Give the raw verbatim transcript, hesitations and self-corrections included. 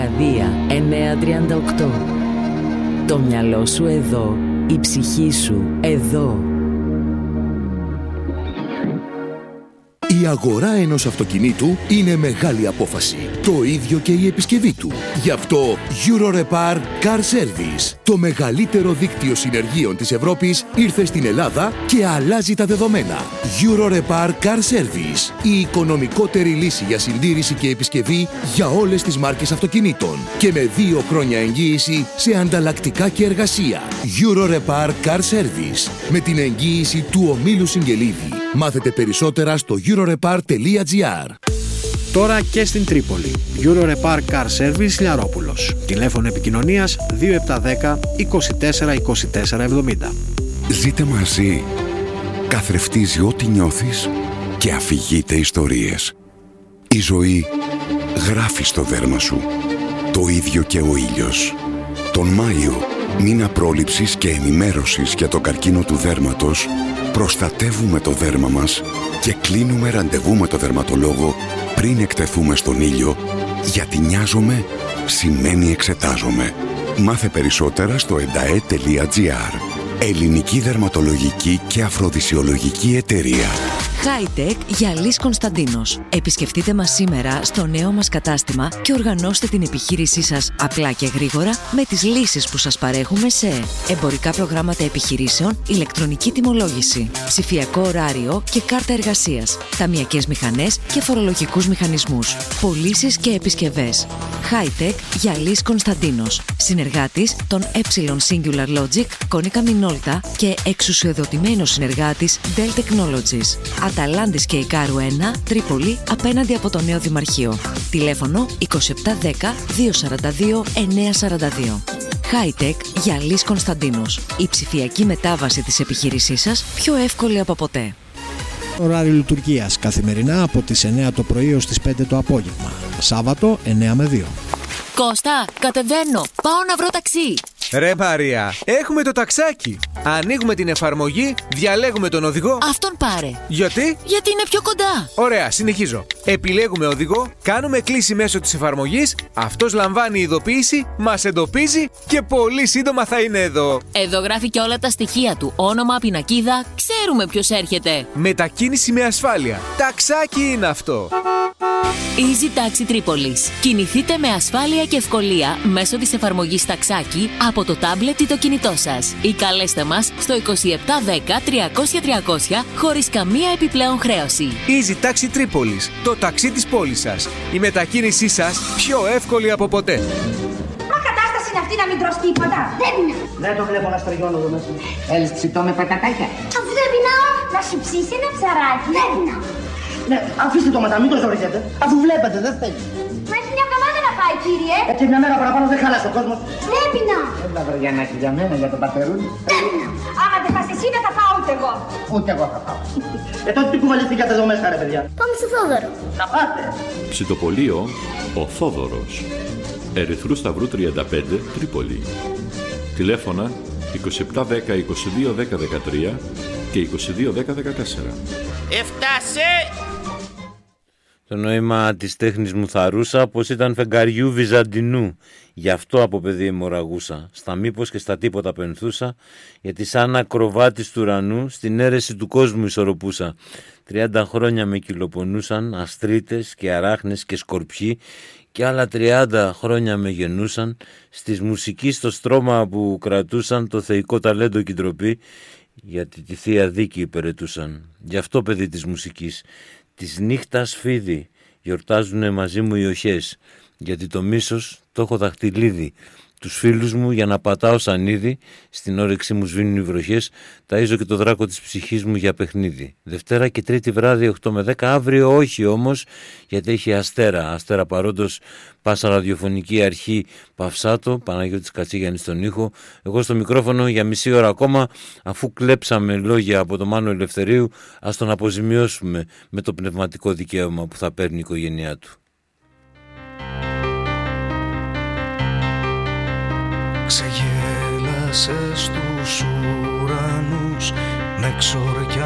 Αρκαδία εννιακόσια τριάντα οκτώ. Το μυαλό σου εδώ, η ψυχή σου εδώ. Η αγορά ενός αυτοκινήτου είναι μεγάλη απόφαση. Το ίδιο και η επισκευή του. Γι' αυτό Eurorepar Car Service, το μεγαλύτερο δίκτυο συνεργείων της Ευρώπης, ήρθε στην Ελλάδα και αλλάζει τα δεδομένα. Eurorepar Car Service, η οικονομικότερη λύση για συντήρηση και επισκευή για όλες τις μάρκες αυτοκινήτων και με δύο χρόνια εγγύηση σε ανταλλακτικά και εργασία. Eurorepar Car Service, με την εγγύηση του ομίλου Συγγελίδη. Μάθετε περισσότερα στο eurorepar τελεία gr. Τώρα και στην Τρίπολη. Eurorepar Car Service Λιαρόπουλος. Τηλέφωνο επικοινωνίας δύο επτά ένα μηδέν είκοσι τέσσερα είκοσι τέσσερα εβδομήντα. Ζείτε μαζί. Καθρεφτίζει ό,τι νιώθεις και αφηγείται ιστορίες. Η ζωή γράφει στο δέρμα σου. Το ίδιο και ο ήλιος. Τον Μάιο, μήνα πρόληψης και ενημέρωσης για τον καρκίνο του δέρματος, προστατεύουμε το δέρμα μας και κλείνουμε ραντεβού με το δερματολόγο πριν εκτεθούμε στον ήλιο, γιατί νοιάζομαι σημαίνει εξετάζομαι. Μάθε περισσότερα στο εντα ε τελεία gr. Ελληνική δερματολογική και αφροδισιολογική εταιρεία. Hightech Γυαλής Κωνσταντίνος. Επισκεφτείτε μας σήμερα στο νέο μας κατάστημα και οργανώστε την επιχείρησή σας απλά και γρήγορα με τις λύσεις που σας παρέχουμε σε εμπορικά προγράμματα επιχειρήσεων, ηλεκτρονική τιμολόγηση, ψηφιακό ωράριο και κάρτα εργασίας, ταμειακές μηχανές και φορολογικούς μηχανισμούς, πωλήσεις και επισκευές. Hightech Γυαλής Κωνσταντίνος. Συνεργάτης των Ε Singular Logic, Konica Minolta και εξουσιοδοτημένος συνεργάτης Dell Technologies. Αταλάντης και Ικάρου ένα, Τρίπολη, απέναντι από το νέο Δημαρχείο. Τηλέφωνο είκοσι επτά δέκα διακόσια σαράντα δύο εννιακόσια σαράντα δύο. Hightech Γυαλής Κωνσταντίνος. Η ψηφιακή μετάβαση της επιχείρησής σας πιο εύκολη από ποτέ. Ωράριο λειτουργίας καθημερινά από τις εννιά το πρωί ως τις πέντε το απόγευμα. Σάββατο εννιά με δύο. Κώστα, κατεβαίνω. Πάω να βρω ταξί. Ρε Μαρία, έχουμε το ταξάκι. Ανοίγουμε την εφαρμογή, διαλέγουμε τον οδηγό. Αυτόν πάρε. Γιατί? Γιατί είναι πιο κοντά. Ωραία, συνεχίζω. Επιλέγουμε οδηγό, κάνουμε κλήση μέσω της εφαρμογής, αυτός λαμβάνει ειδοποίηση, μας εντοπίζει και πολύ σύντομα θα είναι εδώ. Εδώ γράφει και όλα τα στοιχεία του. Όνομα, πινακίδα, ξέρουμε ποιος έρχεται. Μετακίνηση με ασφάλεια. Ταξάκι είναι αυτό. Easy Taxi Τρίπολης. Κινηθείτε με ασφάλεια και ευκολία μέσω της εφαρμογής Ταξάκι από το τάμπλετ ή το κινητό σας. Ή καλέστε μας στο είκοσι επτά δέκα τριακόσια τριακόσια χωρίς καμία επιπλέον χρέωση. Easy Taxi Τρίπολης. Το ταξί της πόλης σας. Η μετακίνησή σας πιο εύκολη από ποτέ. Μα κατάσταση είναι αυτή να μην τρως τίποτα. Δεν είναι. Δεν το βλέπω να στριγώνω εδώ μέσα. Έλες ψητό με πατατάκια. Αφού δεν πεινάω, να σου ψήσει ένα ψαράκι. Δεν πεινάω. Ναι, αφήστε το μετά, μην το ζωρίζετε. Αφού βλέπετε, δεν θέλει. Μα έχει μια εβδομάδα να πάει, κύριε. Έτσι μια μέρα παραπάνω δεν χάλασε ο κόσμος. Δεν πεινάω. Έλα βραδιανάκι για μένα, για τον πατερούλι. Δεν πεινάω. Άμα δεν πας εσύ, δεν θα πάω ούτε εγώ. Ούτε εγώ θα πάω. Ε, τότε τι κουβαλήθηκατε εδώ μέσα, ρε παιδιά. Πάμε στο Θόδωρο. Να πάτε. Ψητοπολείο Ο Θόδωρος. Ερυθρού Σταυρού τριάντα πέντε, Τρίπολη. Τηλέφωνα είκοσι επτά δέκα είκοσι δύο δέκα δεκατρία και είκοσι δύο δέκα δεκατέσσερα. Έφτασε! Το νόημα της τέχνης μου θαρούσα πως ήταν φεγγαριού Βυζαντινού. Γι' αυτό από παιδί αιμορραγούσα. Στα μήπως και στα τίποτα πενθούσα, γιατί σαν ακροβάτης του ουρανού στην αίρεση του κόσμου ισορροπούσα. Τριάντα χρόνια με κυλοπονούσαν αστρίτες και αράχνες και σκορπιοί, και άλλα τριάντα χρόνια με γεννούσαν στις μουσικής στο στρώμα που κρατούσαν το θεϊκό ταλέντο και ντροπή, γιατί τη Θεία Δίκη υπηρετούσαν. Γι' αυτό παιδί της μουσικής, της νύχτας φίδι, γιορτάζουνε μαζί μου οι οχές, γιατί το μίσος το έχω δαχτυλίδι. Τους φίλους μου για να πατάω σανίδι, στην όρεξή μου σβήνουν οι βροχές, ταΐζω και το δράκο της ψυχής μου για παιχνίδι. Δευτέρα και Τρίτη βράδυ οκτώ με δέκα, αύριο όχι όμως, γιατί έχει αστέρα. Αστέρα παρόντος, πάσα ραδιοφωνική αρχή Παυσάτο, Παναγιώτης Κατσίγιαννης στον ήχο, εγώ στο μικρόφωνο για μισή ώρα ακόμα, αφού κλέψαμε λόγια από τον Μάνο Ελευθερίου, ας τον αποζημιώσουμε με το πνευματικό δικαίωμα που θα παίρνει η οικογένειά του. Ξεγέλασε στους ουρανούς με ξοριά